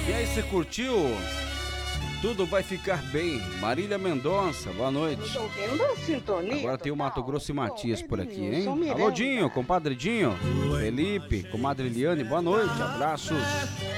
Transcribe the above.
E aí, você curtiu? Tudo vai ficar bem. Marília Mendonça, boa noite. Agora tem o Mato Grosso e Matias por aqui, hein? Alô, Dinho, compadre Dinho. Felipe, comadre Eliane, boa noite, abraços.